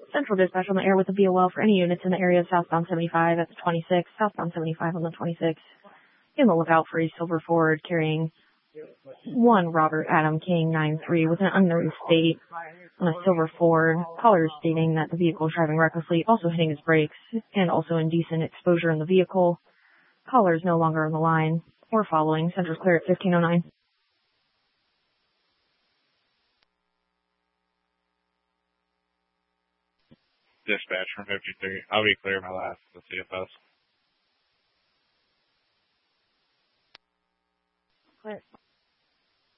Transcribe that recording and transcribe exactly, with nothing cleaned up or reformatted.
Central dispatch on the air with the V O L for any units in the area of southbound seventy-five at the twenty-six, southbound seventy-five on the twenty-six. In the lookout for a silver Ford carrying one Robert Adam King nine three with an unknown state on a silver Ford. Caller is stating that the vehicle is driving recklessly, also hitting his brakes, and also indecent exposure in the vehicle. Caller is no longer on the line or following. Center's clear at fifteen oh nine. Dispatch from fifty-three. I'll be clear my last the C F S. Clear.